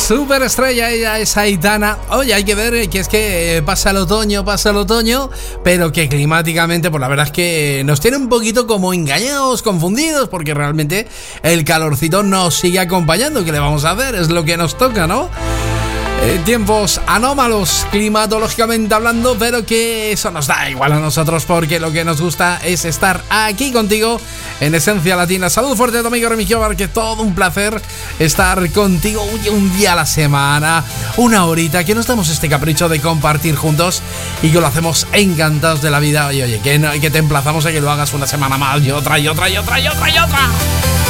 Superestrella, ella es Aitana. Oye, hay que ver que es que pasa el otoño, pero que climáticamente, pues la verdad es que nos tiene un poquito como engañados, confundidos, porque realmente el calorcito nos sigue acompañando. ¿Qué le vamos a hacer? Es lo que nos toca, ¿no? Tiempos anómalos climatológicamente hablando, pero que eso nos da igual a nosotros, porque lo que nos gusta es estar aquí contigo en Esencia Latina. Salud fuerte a tu amigo Remigio Bar, que todo un placer estar contigo un día a la semana, una horita, que nos damos este capricho de compartir juntos y que lo hacemos encantados de la vida. Oye, que te emplazamos a que lo hagas una semana más y otra y otra y otra y otra y otra.